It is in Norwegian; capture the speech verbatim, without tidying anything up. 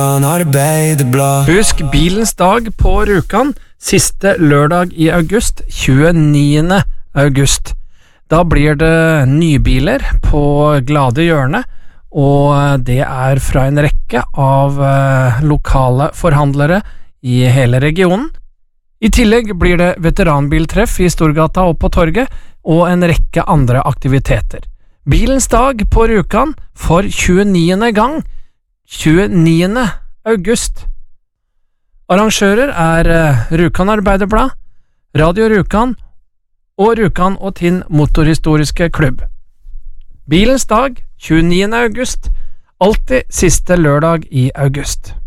Husk bilens dag på Rjukan, siste lørdag i august, tjueniende august. Da blir det nybiler på Glade Hjørne, og det er fra en rekke av eh, lokale forhandlere i hele regionen. I tillegg blir det veteranbiltreff i Storgata og på torget, og en rekke andre aktiviteter. Bilens dag på Rjukan for tjueniende gang, tjueniende august. Arrangører er eh, Rjukan Arbeiderblad, Radio Rjukan og Rjukan og Tinn Motorhistoriske Klubb. Bilens dag, tjueniende august, alltid siste lørdag i august.